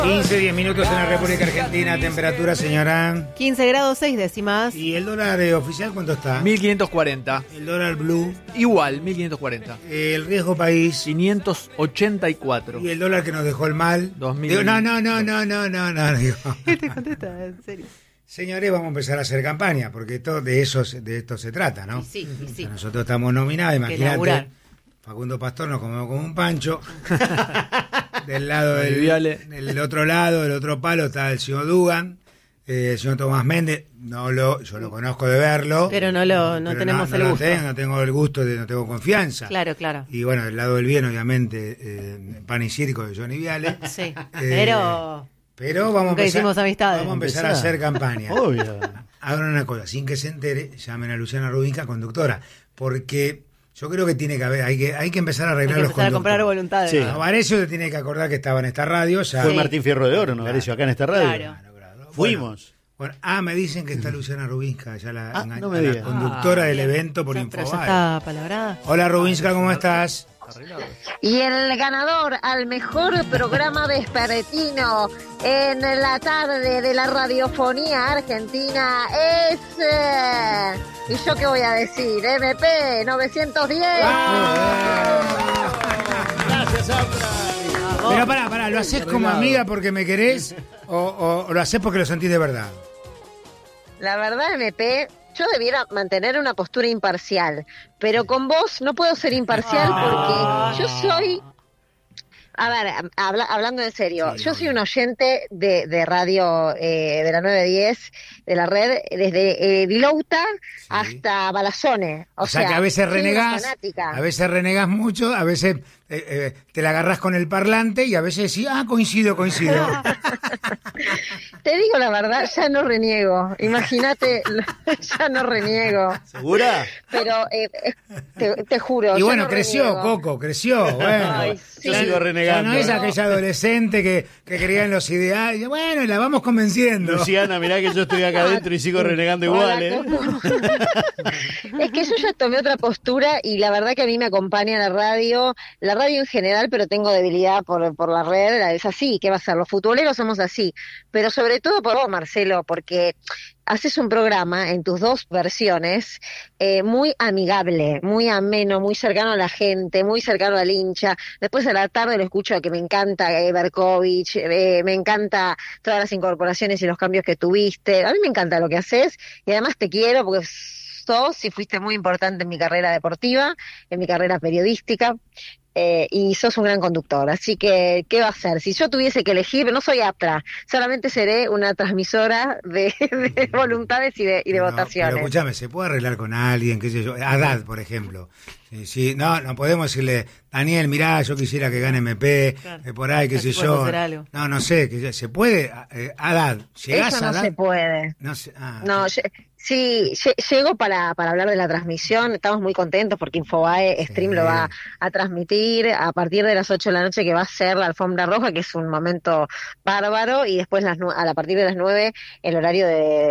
10 minutos en la República Argentina. Temperatura, señora. 15 grados 6 décimas. ¿Y el dólar oficial cuánto está? 1540. El dólar blue. Igual, 1540. El riesgo país. 584. Y el dólar que nos dejó el mal. 2000. Digo, no. Digo. ¿Qué te contesta? En serio. Señores, vamos a empezar a hacer campaña, porque de esto se trata, ¿no? Sí. Nosotros estamos nominados, Que imagínate. laburar. Facundo Pastor nos comemos como un pancho. Del lado del otro lado, del otro palo, está el señor Dugan, el señor Tomás Méndez. Yo lo conozco de verlo. Pero no tenemos el gusto. No tengo el gusto, no tengo confianza. Claro. Y bueno, del lado del bien, obviamente, Pan y Circo de Johnny Viale. Sí, pero vamos nunca hicimos amistades. Vamos a empezar a hacer campaña. Obvio. Hagan una cosa, sin que se entere, llamen a Luciana Rubinska, conductora, porque yo creo que tiene que haber, hay que empezar a arreglar Hay que los empezar a comprar conductores. voluntades. Sí. A Varecio te tiene que acordar que estaba en esta radio. Ya. Fue Sí. Martín Fierro de Oro, ¿no? Varecio, acá en esta radio. Claro. Fuimos. Bueno, me dicen que está Luciana Rubinska, ya no me la digas. conductora del bien. evento por Pero ya Infobae. está palabrada. Hola Rubinska, ¿cómo estás? Y el ganador al mejor programa vespertino en la tarde de la radiofonía argentina es... ¿y yo qué voy a decir? MP 910. Gracias, Sandra. Pero pará, ¿lo haces como amiga porque me querés o lo haces porque lo sentís de verdad? La verdad, MP, yo debiera mantener una postura imparcial, pero con vos no puedo ser imparcial porque yo soy... A ver, hablando en serio, Sí, yo soy un oyente de radio de la 910, de la red, desde Vilouta hasta Balazone. O sea que a veces soy una renegás, fanática. a veces renegás mucho, a veces te la agarrás con el parlante y a veces decís, coincido. Te digo la verdad, ya no reniego. Imagínate, ya no reniego. ¿Segura? Pero te juro. Y ya bueno, no creció, reniego. Coco, creció, bueno. Ay, sí. Yo sigo Ya renegando. no es aquella adolescente que creía en los ideales. Bueno, y la vamos convenciendo. Luciana, mirá que yo estoy acá adentro y sigo renegando igual, ¿eh? Es que yo ya tomé otra postura y la verdad que a mí me acompaña la radio en general, pero tengo debilidad por la red, es así, ¿qué va a ser? Los futboleros somos así, pero sobre todo por vos, Marcelo, porque haces un programa en tus dos versiones muy amigable, muy ameno, muy cercano a la gente, muy cercano al hincha. Después a la tarde lo escucho que me encanta Berkovich, me encanta todas las incorporaciones y los cambios que tuviste. A mí me encanta lo que haces y además te quiero porque sos y fuiste muy importante en mi carrera deportiva, en mi carrera periodística. Y sos un gran conductor, así que ¿qué va a ser? Si yo tuviese que elegir, no soy apta, solamente seré una transmisora de voluntades y de votaciones. Pero escúchame, ¿se puede arreglar con alguien, qué sé yo? Haddad, por ejemplo. Sí, no podemos decirle, Daniel, mirá, yo quisiera que gane MP, Claro. por ahí, qué No sé se puede yo. hacer algo. No sé, ¿se puede? Haddad, ¿llegás Eso a no Haddad? se puede. No sé, No, sí, llego para hablar de la transmisión. Estamos muy contentos porque Infobae Stream lo va a transmitir a partir de las 8 de la noche, que va a ser la alfombra roja, que es un momento bárbaro, y después a partir de las 9 el horario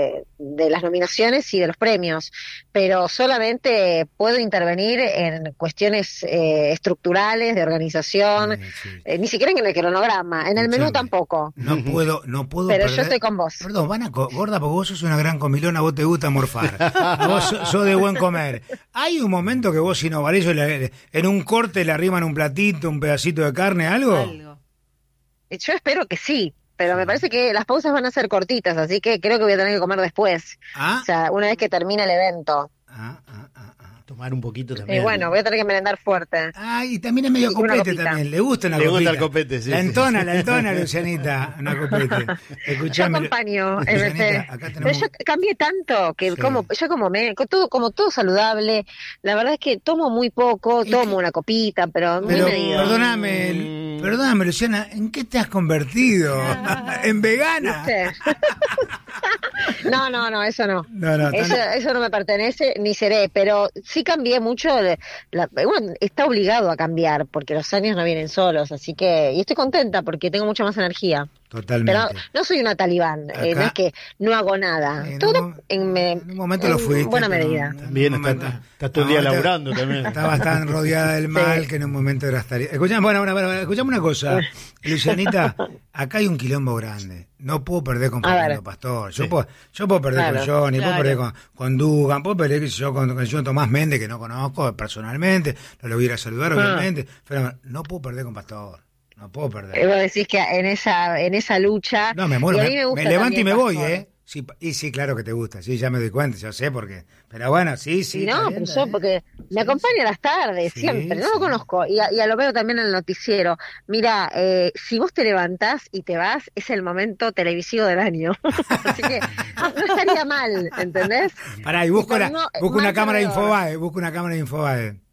de las nominaciones y de los premios. Pero solamente puedo intervenir en cuestiones estructurales, de organización, ni siquiera en el cronograma, en el menú Escuchame, tampoco. No puedo Pero perder. yo estoy con vos. Perdón, gorda, porque vos sos una gran comilona, vos te gusta morfar. A vos sos de buen comer. Hay un momento que vos, si no valés, en un corte le arriman un platito, un pedacito de carne, algo. Yo espero que sí, pero me parece que las pausas van a ser cortitas, así que creo que voy a tener que comer después. O sea, una vez que termine el evento. Tomar un poquito también. Y bueno, voy a tener que merendar fuerte. Y también es medio Y una copete copita. también. Le gusta una Le copita. gusta el copete, sí. La entona, Lucianita, una copete. Yo Escuchame, acompaño, Lucianita, MC. acá Pero tenemos... yo cambié tanto que Sí. como todo saludable. La verdad es que tomo muy poco, tomo una copita, pero muy Pero medido. perdóname, Luciana, ¿en qué te has convertido? ¿En vegana? ¿Viste? No, eso no. No, Eso no me pertenece, ni seré, pero sí cambié mucho. Bueno, está obligado a cambiar, porque los años no vienen solos, así que... Y estoy contenta porque tengo mucha más energía. Totalmente. Pero no soy una talibán, no es que no hago nada. Todo en un momento lo fuiste. Buena medida. También estás todo el día laburando también. Estabas tan rodeada del mal que en un momento eras talibán. Escuchame una cosa, Lucianita, acá hay un quilombo grande. No puedo perder con Fernando Pastor. Yo puedo perder con Johnny, puedo perder con Dugan, puedo perder con Tomás Méndez, que no conozco personalmente, no lo voy a ir a saludar, obviamente, pero no puedo perder con Pastor. No puedo perder. Vos decís que en esa lucha... No, me muero, me levanto y me voy, Pastor. Sí, y sí, claro que te gusta, sí, ya me doy cuenta, yo sé por qué. Pero bueno, sí. No, pero yo, porque me acompaña a las tardes, siempre, no lo conozco, y a lo veo también en el noticiero. Mira, si vos te levantás y te vas, es el momento televisivo del año. Así que no estaría mal, ¿entendés? Pará, y busco una cámara de Infobae,